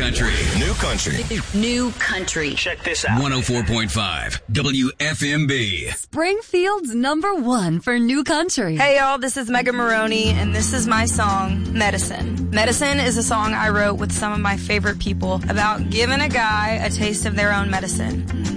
country. New country. New country. Check this out. 104.5 WFMB. Springfield's #1 for new country. Hey y'all, this is Megan Maroney, and this is my song, Medicine. Medicine is a song I wrote with some of my favorite people about giving a guy a taste of their own medicine.